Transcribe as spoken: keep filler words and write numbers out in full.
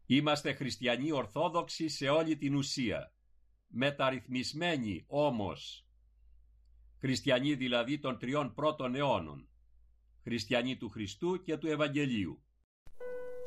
Είμαστε χριστιανοί ορθόδοξοι σε όλη την ουσία, μεταρρυθμισμένοι όμως. Χριστιανοί δηλαδή των τριών πρώτων αιώνων, χριστιανοί του Χριστού και του Ευαγγελίου.